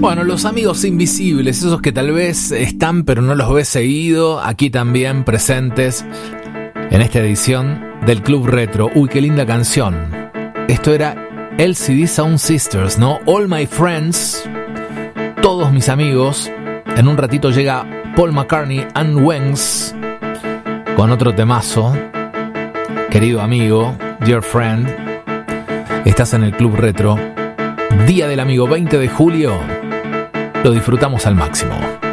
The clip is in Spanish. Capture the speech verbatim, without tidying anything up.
Bueno, los amigos invisibles, esos que tal vez están pero no los ves seguido, aquí también presentes en esta edición del Club Retro. Uy, qué linda canción. Esto era L C D Sound Sisters, ¿no? All My Friends, todos mis amigos. En un ratito llega Paul McCartney and Wings con otro temazo. Querido amigo, dear friend, estás en el Club Retro. Día del Amigo, veinte de julio. Lo disfrutamos al máximo.